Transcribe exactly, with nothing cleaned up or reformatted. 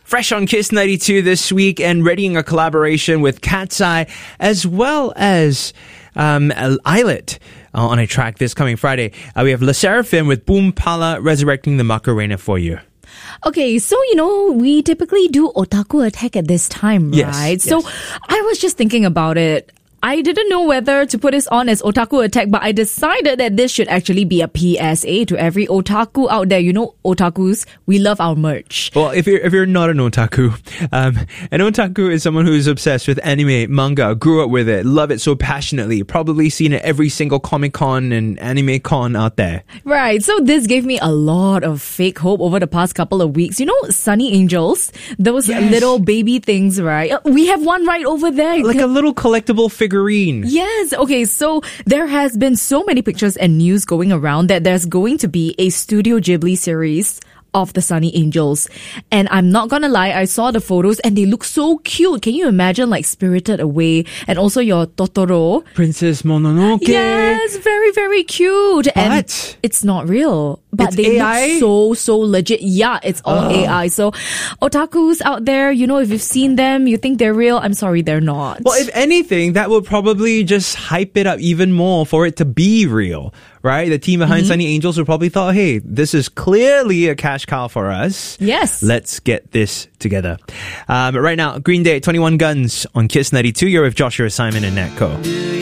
Fresh on Kiss ninety-two this week and readying a collaboration with Cat's Eye as well as um, Islet uh, on a track this coming Friday. Uh, we have Le Seraphim with Boom Pala resurrecting the Macarena for you. Okay, so, you know, we typically do Otaku Attack at this time, Yes, right? yes. So I was just thinking about it. I didn't know whether to put this on as Otaku Attack, but I decided that this should actually be a P S A to every otaku out there. You know, otakus, we love our merch. Well, if you're if you're not an otaku, um, an otaku is someone who is obsessed with anime, manga, grew up with it, love it so passionately, probably seen it every single Comic Con and Anime Con out there. Right, so this gave me a lot of fake hope over the past couple of weeks. You know, Sunny Angels, those Yes. little baby things, right? Uh, We have one right over there. Like a little collectible figurine. Yes. Okay. So there has been so many pictures and news going around that there's going to be a Studio Ghibli series of the Sunny Angels. And I'm not gonna lie, I saw the photos and they look so cute. Can you imagine like Spirited Away and also your Totoro? Princess Mononoke. Yes, very, very cute. And But it's not real. But It's they A I? look so, so legit. Yeah, it's all A I. So otakus out there, you know, if you've seen them, you think they're real, I'm sorry, they're not. Well, if anything, that would probably just hype it up even more for it to be real, right? The team behind Sunny Angels would probably thought, hey, this is clearly a cash cow for us. Yes. Let's get this together. Um, right now, Green Day, twenty-one Guns on Kiss ninety-two. You're with Joshua, Simon, and Nat Co.